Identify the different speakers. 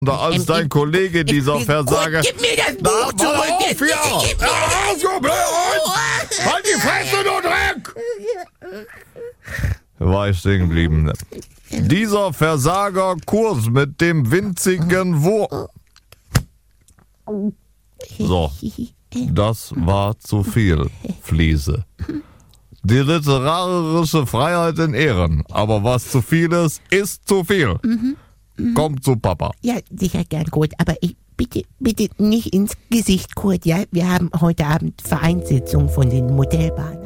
Speaker 1: Da als dein Kollege, dieser Versager.
Speaker 2: Gib mir das Buch zurück!
Speaker 1: Gib mir halt die Fresse, du Dreck! War ich stehen geblieben. Dieser Versagerkurs mit dem winzigen Wurm. So, das war zu viel, Fliese. Die literarische Freiheit in Ehren, aber was zu viel ist zu viel. Komm zu Papa.
Speaker 2: Ja, sicher gern, Kurt, aber bitte nicht ins Gesicht, Kurt, ja? Wir haben heute Abend Vereinssitzung von den Modellbahnen.